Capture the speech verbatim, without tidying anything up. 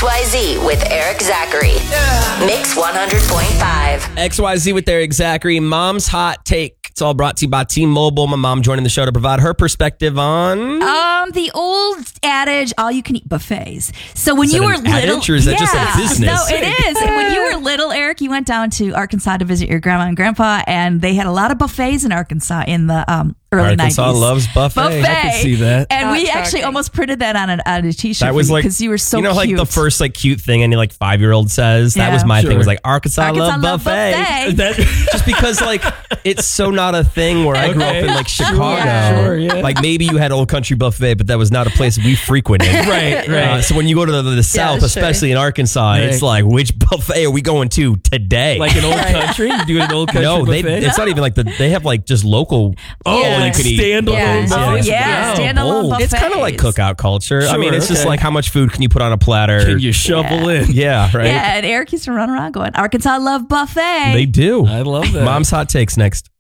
Y Z with Eric Zachary. Yeah. Mix one hundred point five. X Y Z with Eric Zachary. Mom's Hot Take. It's all brought to you by T-Mobile. My mom joining the show to provide her perspective on... Um, the old adage, all-you-can-eat buffets. So when Is you that were an little... adage or is that just a business? No, it is. And when you were little, Eric, you went down to Arkansas to visit your grandma and grandpa, and they had a lot of buffets in Arkansas in the um, early Arkansas nineties. loves buffet. Buffet. I can see that. And Not we shocking. actually almost printed that on, an, on a t-shirt That was like... because you were so You know, cute. like the first like cute thing any like five-year-old says? That Yeah. was my Sure. thing. Was like, Arkansas, Arkansas love love buffet. buffet. That, just because like it's so not a thing where I grew up in like Chicago. Yeah. Sure, yeah. Like maybe you had Old Country Buffet, but that was not a place we frequented. Right, right. Uh, so when you go to the, the South, sure. especially in Arkansas, Right. it's like, which buffet are we going to today? Like an old country? You do an old country no, they, buffet? it's not even like the. They have like just local. oh, Yeah. like you could eat. standalone Yeah. Oh, buffets? yeah. Wow. Standalone Bold. buffets. It's kind of like cookout culture. I Sure, mean, it's just okay. like how much food can you put on a platter? Can you shovel in? Yeah, right. Yeah, and Eric used to run around going, Arkansas love buffet. They do. I love that. Mom's Hot Takes next.